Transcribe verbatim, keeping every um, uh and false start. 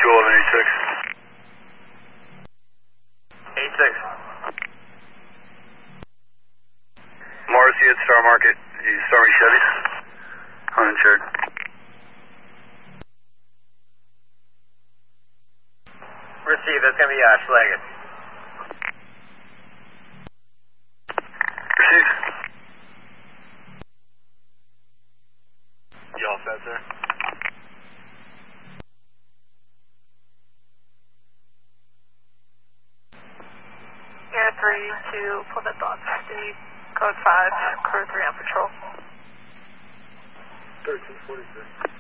two eleven eight six. eight six. Morrissey at Star Market. He's Stormy Chevys. Uninsured. Receive, that's going to be uh, Schlager. Receive. You all set, sir? Air three to Plymouth Austin, code five, crew three on patrol. thirteen forty-six.